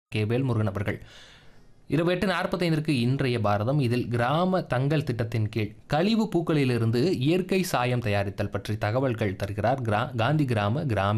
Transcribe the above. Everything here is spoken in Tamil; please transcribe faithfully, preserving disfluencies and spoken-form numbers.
கே வேல்முருகன் அவர்கள். இரவு எட்டு நாற்பத்தைந்திற்கு இன்றைய பாரதம். இதில் கிராம தங்கள் திட்டத்தின் கீழ் கழிவு பூக்களிலிருந்து இயற்கை சாயம் தயாரித்தல் பற்றி தகவல்கள் தருகிறார் கிரா காந்தி கிராம கிராம